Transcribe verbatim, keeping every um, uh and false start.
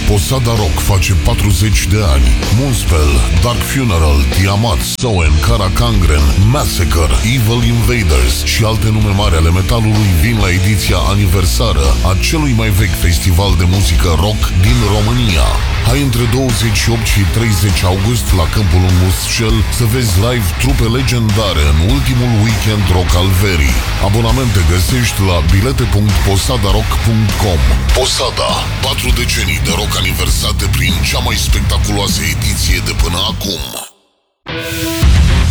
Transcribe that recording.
Posada Rock face patruzeci de ani. Moonspell, Dark Funeral, Tiamat, Soen, Cara Kangren, Massacre, Evil Invaders și alte nume mari ale metalului vin la ediția aniversară a celui mai vechi festival de muzică rock din România. Hai între douăzeci și opt și treizeci august la Câmpul Unguscel să vezi live trupe legendare în ultimul weekend rock al verii. Abonamente găsești la bilete punct posada rock punct com. Posada, patru decenii de rock aniversate prin cea mai spectaculoasă ediție de până acum.